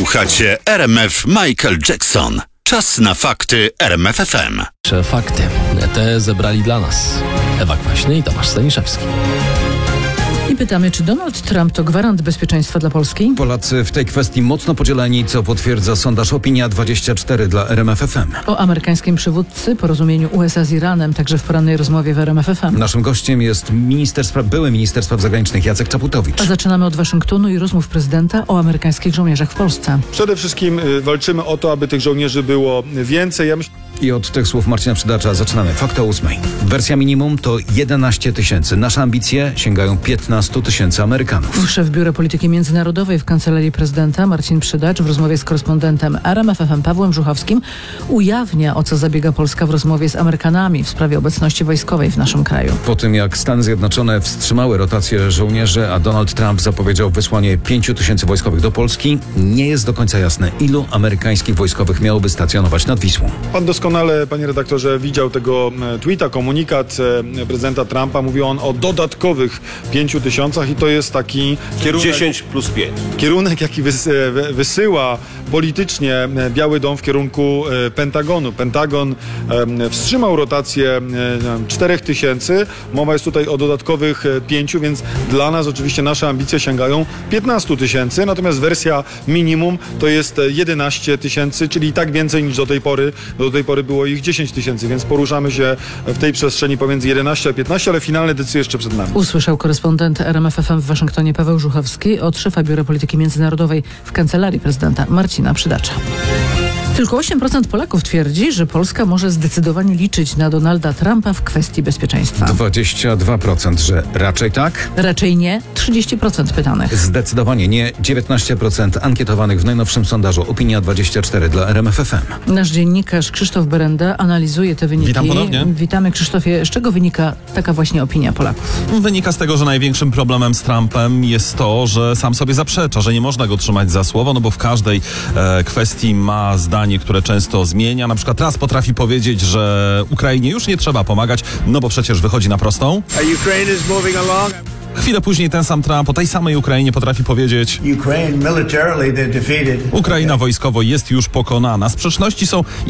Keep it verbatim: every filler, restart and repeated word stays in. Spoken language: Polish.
Słuchacie R M F Michael Jackson. Czas na fakty R M F F M. Fakty. Te zebrali dla nas Ewa Kwaśny i Tomasz Staniszewski. I pytamy, czy Donald Trump to gwarant bezpieczeństwa dla Polski? Polacy w tej kwestii mocno podzieleni, co potwierdza sondaż Opinia dwadzieścia cztery dla R M F F M. O amerykańskim przywódcy, porozumieniu U S A z Iranem, także w porannej rozmowie w R M F F M. Naszym gościem jest minister spraw, były minister spraw zagranicznych Jacek Czaputowicz. A zaczynamy od Waszyngtonu i rozmów prezydenta o amerykańskich żołnierzach w Polsce. Przede wszystkim y, walczymy o to, aby tych żołnierzy było więcej. Ja myślę... I od tych słów Marcina Przydacza zaczynamy. Fakt o ósmej. Wersja minimum to jedenaście tysięcy. Nasze ambicje sięgają piętnaście tysięcy Amerykanów. Szef Biura Polityki Międzynarodowej w Kancelarii Prezydenta Marcin Przydacz w rozmowie z korespondentem R M F F M Pawłem Żuchowskim ujawnia, o co zabiega Polska w rozmowie z Amerykanami w sprawie obecności wojskowej w naszym kraju. Po tym, jak Stany Zjednoczone wstrzymały rotację żołnierzy, a Donald Trump zapowiedział wysłanie pięciu tysięcy wojskowych do Polski, nie jest do końca jasne, ilu amerykańskich wojskowych miałoby stacjonować nad Wisłą. Pan doskonale, panie redaktorze, widział tego tweeta, komunikat prezydenta Trumpa. Mówił on o dodatkowych pięciu tysiącach i to jest taki kierunek, dziesięć plus pięć. kierunek, jaki wys, wysyła politycznie Biały Dom w kierunku Pentagonu. Pentagon wstrzymał rotację czterech tysięcy. Mowa jest tutaj o dodatkowych pięciu, więc dla nas oczywiście nasze ambicje sięgają piętnastu tysięcy, natomiast wersja minimum to jest jedenaście tysięcy, czyli tak więcej niż do tej pory. Do tej pory było ich dziesięć tysięcy, więc poruszamy się w tej przestrzeni pomiędzy jedenaście a piętnaście, ale finalne decyzje jeszcze przed nami. Usłyszał korespondent R M F F M w Waszyngtonie Paweł Żuchowski od szefa Biura Polityki Międzynarodowej w Kancelarii Prezydenta Marcina Przydacza. Tylko osiem procent Polaków twierdzi, że Polska może zdecydowanie liczyć na Donalda Trumpa w kwestii bezpieczeństwa. dwadzieścia dwa procent, że raczej tak? Raczej nie, trzydzieści procent pytanych. Zdecydowanie nie, dziewiętnaście procent ankietowanych w najnowszym sondażu Opinia dwadzieścia cztery dla R M F F M. Nasz dziennikarz Krzysztof Berenda analizuje te wyniki. Witam ponownie. Witamy, Krzysztofie. Z czego wynika taka właśnie opinia Polaków? Wynika z tego, że największym problemem z Trumpem jest to, że sam sobie zaprzecza, że nie można go trzymać za słowo, no bo w każdej e, kwestii ma zdanie, które często zmienia. Na przykład raz potrafi powiedzieć, że Ukrainie już nie trzeba pomagać, no bo przecież wychodzi na prostą. Chwilę później ten sam Trump o tej samej Ukrainie potrafi powiedzieć: Ukraina wojskowo jest już pokonana. Sprzeczności są